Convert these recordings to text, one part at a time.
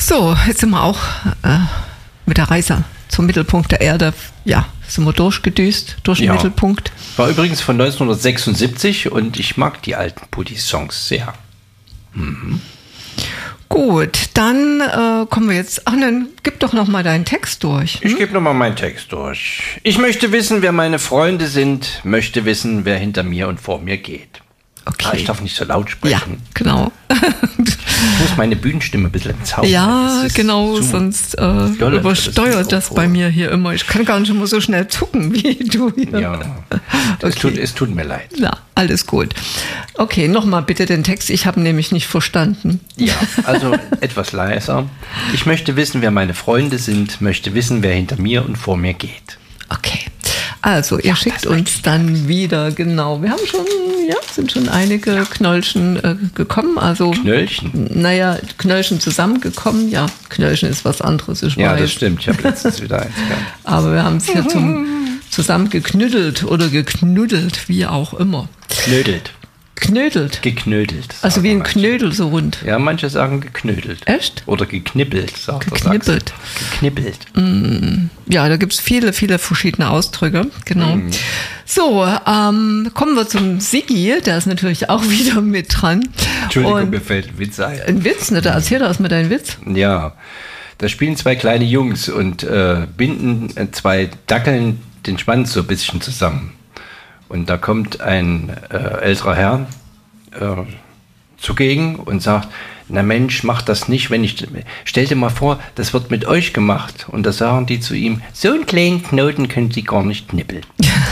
So, jetzt sind wir auch mit der Reise zum Mittelpunkt der Erde. Ja, sind wir durchgedüst, durch den Mittelpunkt. War übrigens von 1976 und ich mag die alten Puddy-Songs sehr. Mhm. Gut, dann kommen wir jetzt. Ach, dann gib doch noch mal deinen Text durch. Ich gebe noch mal meinen Text durch. Ich möchte wissen, wer meine Freunde sind, möchte wissen, wer hinter mir und vor mir geht. Okay. Ich darf nicht so laut sprechen. Ja, genau. Ich muss meine Bühnenstimme ein bisschen entzaubern. Ja, genau, sonst übersteuert das bei mir hier immer. Ich kann gar nicht immer so schnell zucken wie du hier. Ja, es tut mir leid. Ja, alles gut. Okay, nochmal bitte den Text. Ich habe nämlich nicht verstanden. Ja, also etwas leiser. Ich möchte wissen, wer meine Freunde sind, möchte wissen, wer hinter mir und vor mir geht. Okay. Also, ihr schickt uns dann wieder, genau. Wir haben sind schon einige Knöllchen gekommen. Also, Knöllchen? Naja, Knöllchen zusammengekommen. Ja, Knöllchen ist was anderes, ich weiß. Das stimmt. Ich habe letztens wieder eins gehabt. Aber wir haben es hier zusammen geknüttelt oder geknuddelt, wie auch immer. Geknödelt. Also wie ein Knödel, so rund. Ja, manche sagen geknödelt. Echt? Oder geknippelt, geknippelt. Geknippelt. Ja, da gibt es viele, viele verschiedene Ausdrücke. Genau. So, kommen wir zum Siggi. Der ist natürlich auch wieder mit dran. Entschuldigung, mir fällt ein Witz ein. Ein Witz? Ne? Da erzähl doch erstmal deinen Witz. Ja, da spielen zwei kleine Jungs und binden zwei Dackeln den Schwanz so ein bisschen zusammen. Und da kommt ein älterer Herr zugegen und sagt, na Mensch, mach das nicht, stell dir mal vor, das wird mit euch gemacht. Und da sagen die zu ihm, so einen kleinen Knoten können Sie gar nicht knippeln.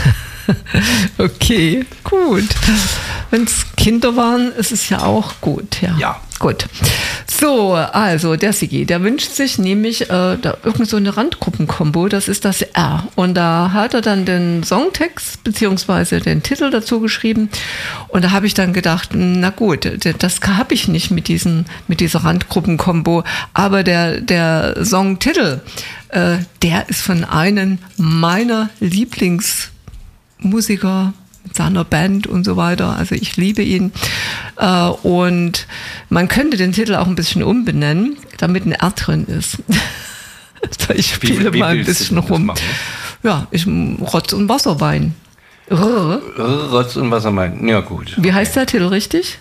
Okay, gut. Wenn es Kinder waren, ist es ja auch gut. Ja. Gut. So, also der Sigi, der wünscht sich nämlich irgend so eine Randgruppenkombo, das ist das R. Und da hat er dann den Songtext bzw. den Titel dazu geschrieben. Und da habe ich dann gedacht, na gut, das habe ich nicht mit dieser Randgruppenkombo. Aber der Songtitel, der ist von einem meiner Lieblingsmusiker, seiner Band und so weiter. Also ich liebe ihn. Und man könnte den Titel auch ein bisschen umbenennen, damit ein R drin ist. Ich spiele mal ein bisschen rum. Ja, Rotz- und Wasserwein. Rotz- und Wasserwein, ja gut. Wie heißt der Titel richtig?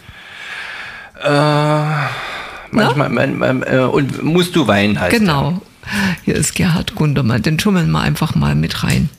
Manchmal, und musst du weinen heißt Genau. Hier ist Gerhard Gundermann. Den schummeln wir einfach mal mit rein.